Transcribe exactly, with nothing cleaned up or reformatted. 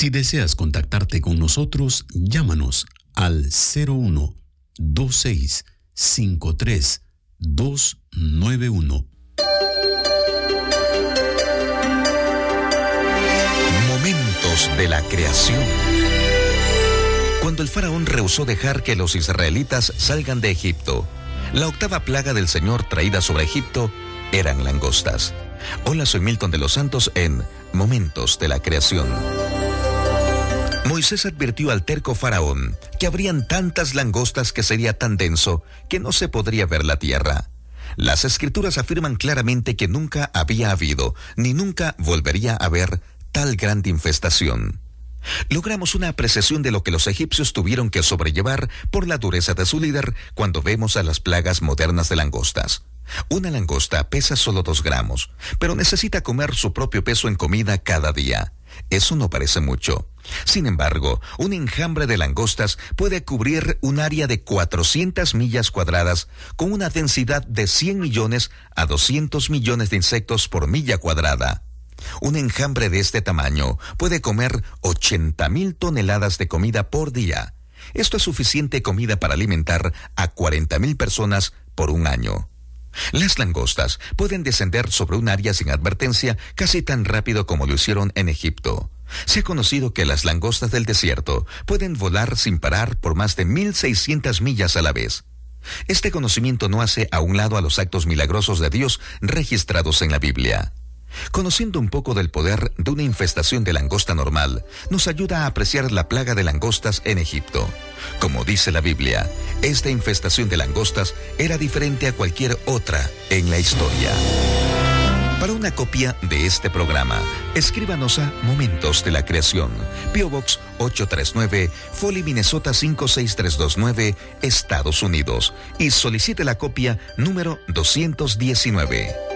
Si deseas contactarte con nosotros, llámanos al cero uno dos seis cinco tres dos nueve uno. Momentos de la creación. Cuando el faraón rehusó dejar que los israelitas salgan de Egipto, la octava plaga del Señor traída sobre Egipto eran langostas. Hola, soy Milton de los Santos en Momentos de la Creación. Moisés advirtió al terco faraón que habrían tantas langostas que sería tan denso que no se podría ver la tierra. Las escrituras afirman claramente que nunca había habido, ni nunca volvería a haber tal gran infestación. Logramos una apreciación de lo que los egipcios tuvieron que sobrellevar por la dureza de su líder cuando vemos a las plagas modernas de langostas. Una langosta pesa solo dos gramos, pero necesita comer su propio peso en comida cada día. Eso no parece mucho. Sin embargo, un enjambre de langostas puede cubrir un área de cuatrocientas millas cuadradas con una densidad de cien millones a doscientos millones de insectos por milla cuadrada. Un enjambre de este tamaño puede comer ochenta mil toneladas de comida por día. Esto es suficiente comida para alimentar a cuarenta mil personas por un año. Las langostas pueden descender sobre un área sin advertencia casi tan rápido como lo hicieron en Egipto. Se ha conocido que las langostas del desierto pueden volar sin parar por más de mil seiscientas millas a la vez. Este conocimiento no hace a un lado a los actos milagrosos de Dios registrados en la Biblia. Conociendo un poco del poder de una infestación de langosta normal, nos ayuda a apreciar la plaga de langostas en Egipto. Como dice la Biblia, esta infestación de langostas era diferente a cualquier otra en la historia. Para una copia de este programa, escríbanos a Momentos de la Creación, P O Box ocho tres nueve, Foley, Minnesota cinco seis tres dos nueve, Estados Unidos, y solicite la copia número doscientos diecinueve.